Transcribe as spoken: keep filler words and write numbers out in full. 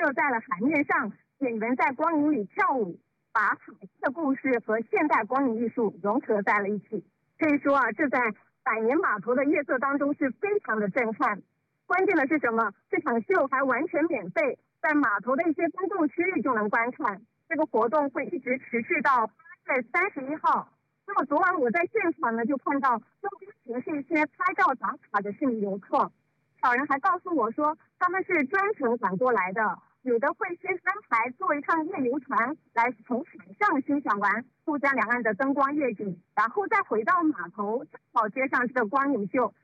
摄在了海面上，演员在光影里跳舞，把海的故事和现代光影艺术融合在了一起。可以说啊，这在百年码头的夜色当中是非常的震撼。关键的是什么？这场秀还完全免费，在码头的一些公共区域就能观看。这个活动会一直持续到八月三十一号。那么昨晚我在现场呢，就看到周边全是一些拍照打卡的市民游客。小人还告诉我说，他们是专程赶过来的，有的会先安排坐一趟夜游船，来从海上欣赏完珠江两岸的灯光夜景，然后再回到码头，正好接上这个光影秀，